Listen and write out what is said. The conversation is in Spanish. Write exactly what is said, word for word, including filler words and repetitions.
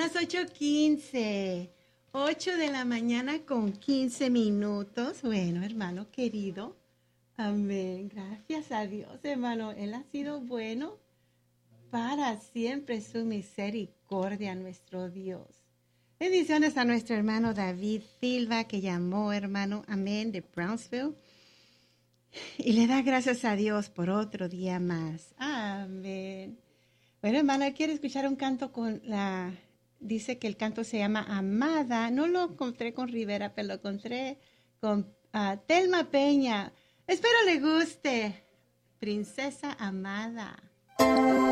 las ocho quince. ocho de la mañana con quince minutos. Bueno, hermano querido. Amén. Gracias a Dios, hermano. Él ha sido bueno para siempre, su misericordia, nuestro Dios. Bendiciones a nuestro hermano David Silva, que llamó, hermano, amén, de Brownsville. Y le da gracias a Dios por otro día más. Amén. Bueno, hermana, quiero escuchar un canto con la... Dice que el canto se llama Amada. No lo encontré con Rivera, pero lo encontré con uh, Telma Peña. Espero le guste. Princesa Amada.